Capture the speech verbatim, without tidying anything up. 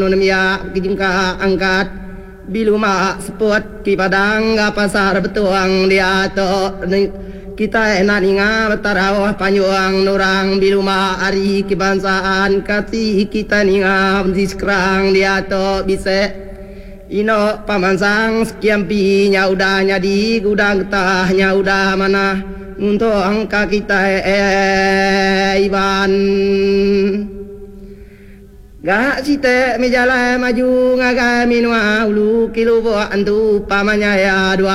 Nunia kijingka angkat biluma seput ki padang ga pasar betuang dia to kita enak ninga tarawih panjuang nurang biluma ari kebangsaan kati kita ninga diskrang dia to bisa ino pamansang sekian pi nya udah nyadi gudang tahnya udah mana untuk angka kita eh iban gak site menjalan maju ngagai minua ulu kilo buat antu pamanya ya dua